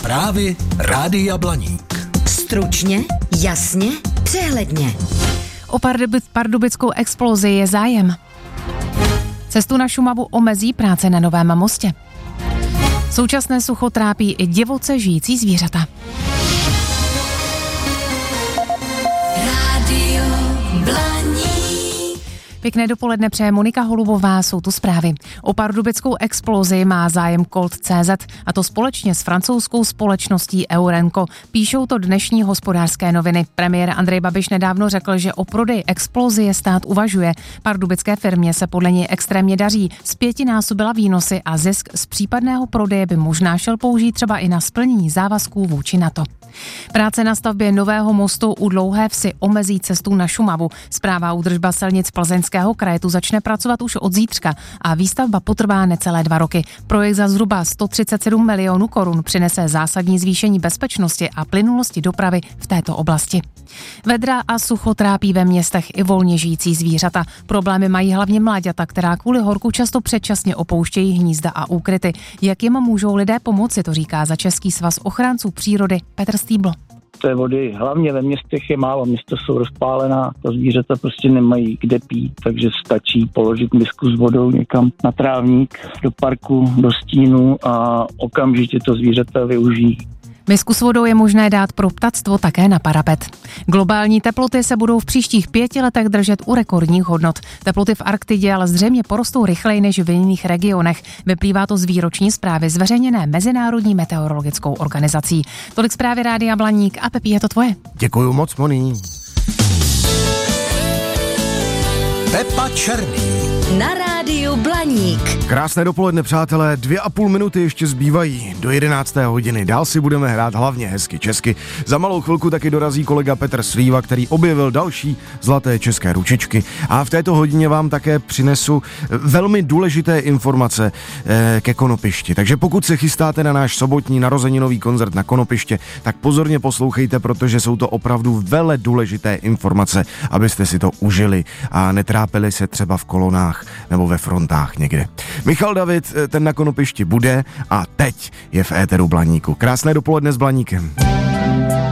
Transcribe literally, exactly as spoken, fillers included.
Zprávy Rádia Blaník. Stručně, jasně, přehledně. O pardubic, pardubickou explozi je zájem. Cestu na Šumavu omezí práce na Novém mostě. Současné sucho trápí i divoce žijící zvířata. Rádio Blaník. Pěkné dopoledne přeje Monika Holubová, jsou tu zprávy. O pardubickou explozi má zájem Colt tečka cé zet, a to společně s francouzskou společností Eurenco. Píšou to dnešní Hospodářské noviny. Premiér Andrej Babiš nedávno řekl, že o prodeji explozie stát uvažuje. Pardubické firmě se podle něj extrémně daří. Zpětinásobila výnosy a zisk z případného prodeje by možná šel použít třeba i na splnění závazků vůči NATO. Práce na stavbě nového mostu u Dlouhé Vsi omezí cestu na Šumavu. Správa údržba silnic Plzeňského kraje tu začne pracovat už od zítřka a výstavba potrvá necelé dva roky. Projekt za zhruba sto třicet sedm milionů korun přinese zásadní zvýšení bezpečnosti a plynulosti dopravy v této oblasti. Vedra a sucho trápí ve městech i volně žijící zvířata. Problémy mají hlavně mláďata, která kvůli horku často předčasně opouštějí hnízda a úkryty. Jak jim můžou lidé pomoci, to říká za Český svaz ochránců přírody Petr Stýbl. Té vody hlavně ve městech je málo, města jsou rozpálená, ta zvířata prostě nemají kde pít, takže stačí položit misku s vodou někam na trávník, do parku, do stínu a okamžitě to zvířata využijí. Misku s vodou je možné dát pro ptactvo také na parapet. Globální teploty se budou v příštích pěti letech držet u rekordních hodnot. Teploty v Arktidě ale zřejmě porostou rychleji než v jiných regionech. Vyplývá to z výroční zprávy zveřejněné Mezinárodní meteorologickou organizací. Tolik zprávy Rádia Blaník a Pepi, je to tvoje. Děkuju moc, Moni. Pepa Černý. Na Rádiu Blaník. Krásné dopoledne, přátelé, dvě a půl minuty ještě zbývají do jedenácté hodiny. Dál si budeme hrát hlavně hezky česky. Za malou chvilku taky dorazí kolega Petr Svíva, který objevil další zlaté české ručičky. A v této hodině vám také přinesu velmi důležité informace eh, ke Konopišti. Takže pokud se chystáte na náš sobotní narozeninový koncert na Konopiště, tak pozorně poslouchejte, protože jsou to opravdu vele důležité informace, abyste si to užili a netrápili se třeba v kolonách nebo ve frontách někde. Michal David, ten na Konopišti bude a teď je v éteru Blaníku. Krásné dopoledne s Blaníkem.